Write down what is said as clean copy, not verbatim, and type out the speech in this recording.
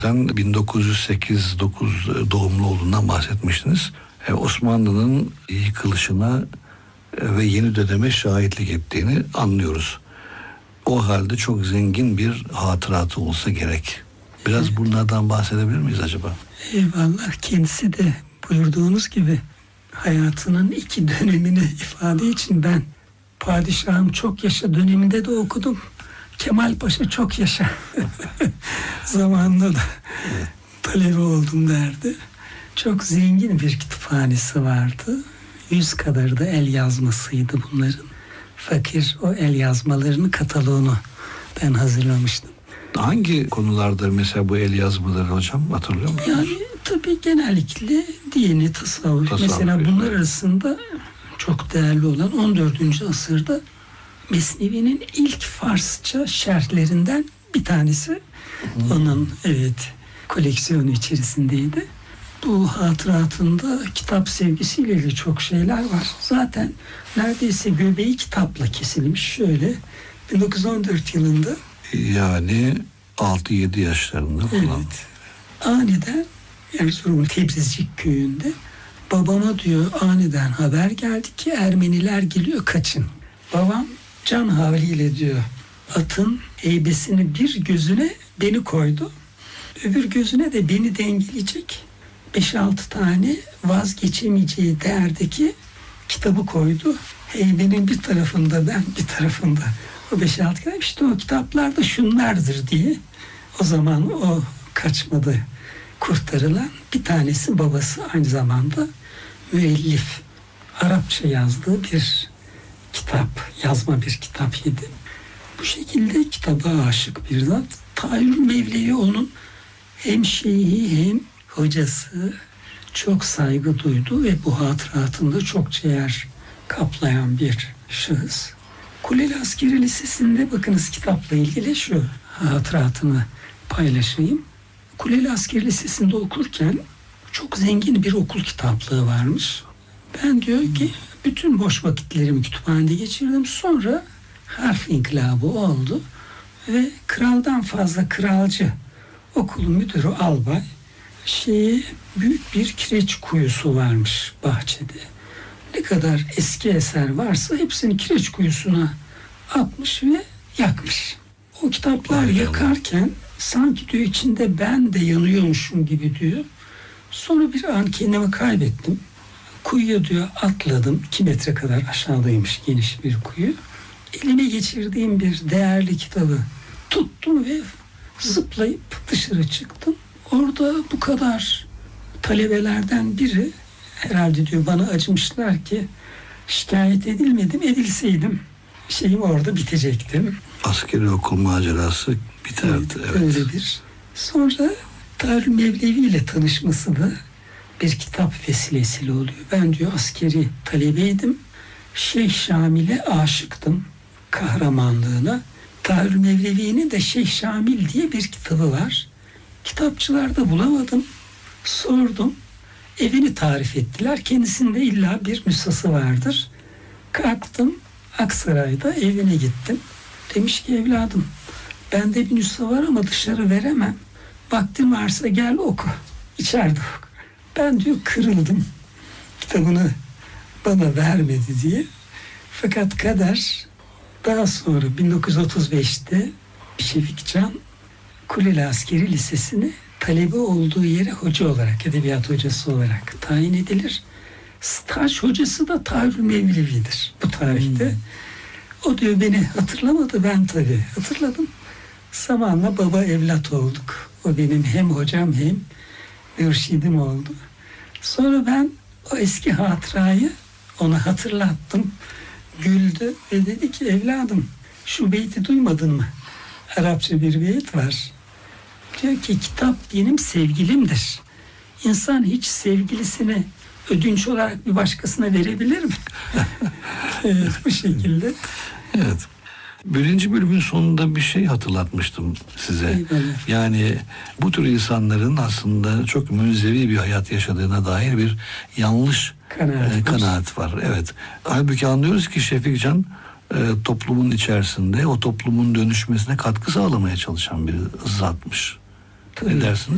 Sen 1908-9 doğumlu olduğundan bahsetmiştiniz. Osmanlı'nın yıkılışına ve yeni döneme şahitlik ettiğini anlıyoruz. O halde çok zengin bir hatıratı olsa gerek. Biraz bunlardan bahsedebilir miyiz acaba? Eyvallah. Kendisi de buyurduğunuz gibi hayatının iki dönemini ifade için ben Padişahım Çok Yaşa döneminde de okudum. Kemal Paşa Çok Yaşa zamanında da talebe oldum derdi. Çok zengin bir kütüphanesi vardı. 100 kadar da el yazmasıydı bunların. Fakir o el yazmalarının kataloğunu ben hazırlamıştım. Hangi konularda mesela bu el yazmaları hocam, hatırlıyor musunuz? Yani tabii genellikle dini, tasavvuf. Mesela bunlar arasında çok değerli olan 14. asırda Mesnevi'nin ilk Farsça şerhlerinden bir tanesi. Onun koleksiyonu içerisindeydi. Bu hatıratında kitap sevgisiyle de çok şeyler var. Zaten neredeyse göbeği kitapla kesilmiş. Şöyle 1914 yılında. Yani 6-7 yaşlarında falan. Evet. Aniden Erzurum'un Tebrizcik köyünde babama diyor aniden haber geldi ki Ermeniler geliyor, kaçın. Babam can havliyle diyor atın heybesini bir gözüne beni koydu. Öbür gözüne de beni dengeleyecek 5-6 tane vazgeçemeyeceği değerdeki kitabı koydu. Heybenin bir tarafında ben, bir tarafında o 5-6 kitap. İşte o kitaplar da şunlardır diye. O zaman o kaçmadı kurtarılan bir tanesi babası, aynı zamanda müellif. Arapça yazdığı bir kitap, yazma bir kitap yedi. Bu şekilde kitaba aşık bir zat. Tahir Mevlevi onun hem şeyhi hem hocası, çok saygı duydu ve bu hatıratında çokça yer kaplayan bir şahıs. Kuleli Askeri Lisesi'nde bakınız kitapla ilgili şu hatıratını paylaşayım. Kuleli Askeri Lisesi'nde okurken çok zengin bir okul kitaplığı varmış. Ben diyor ki bütün boş vakitlerimi kütüphanede geçirdim. Sonra harf inkılabı oldu ve kraldan fazla kralcı okulun müdürü albay büyük bir kireç kuyusu varmış bahçede. Ne kadar eski eser varsa hepsini kireç kuyusuna atmış ve yakmış. O kitaplar yakarken sanki diyor içinde ben de yanıyormuşum gibi diyor. Sonra bir an kendimi kaybettim. Kuyuya diyor atladım. 2 metre kadar aşağıdaymış geniş bir kuyu. Elime geçirdiğim bir değerli kitabı tuttum ve zıplayıp dışarı çıktım. Orada bu kadar talebelerden biri herhalde diyor bana acımışlar ki şikayet edilmedim, edilseydim orada bitecektim. Askeri okul macerası biterdi. Evet. Öyle bir. Sonra Tahir Mevlevi ile tanışması da bir kitap vesilesiyle oluyor. Ben diyor askeri talebeydim. Şeyh Şamil'e aşıktım, kahramanlığına. Tahir Mevlevi'nin de Şeyh Şamil diye bir kitabı var. Kitapçılarda bulamadım. Sordum. Evini tarif ettiler. Kendisinde illa bir nüshası vardır. Kalktım. Aksaray'da evine gittim. Demiş ki evladım bende bir nüsha var ama dışarı veremem. Vaktin varsa gel oku. İçeride oku. Ben diyor kırıldım. Kitabını bana vermedi diye. Fakat kader daha sonra 1935'te Şefik Can Kuleli Askeri Lisesi'ni talebe olduğu yere hoca olarak, edebiyat hocası olarak tayin edilir. Staj hocası da Tahir Mevlevi'dir bu tarihte. O diyor beni hatırlamadı, ben tabii hatırladım. Zamanla baba evlat olduk. O benim hem hocam hem mürşidim oldu. Sonra ben o eski hatırayı ona hatırlattım. Güldü ve dedi ki evladım şu beyti duymadın mı? Arapça bir beyit var. Diyor ki kitap benim sevgilimdir. İnsan hiç sevgilisini ödünç olarak bir başkasına verebilir mi? Evet, bu şekilde. Evet. 1. bölümün sonunda bir şey hatırlatmıştım size. Eyvallah. Yani bu tür insanların aslında çok münzevi bir hayat yaşadığına dair bir yanlış kanaat var. Evet. Halbuki anlıyoruz ki Şefik Can toplumun içerisinde o toplumun dönüşmesine katkı sağlamaya çalışan bir zatmış. Ne dersiniz?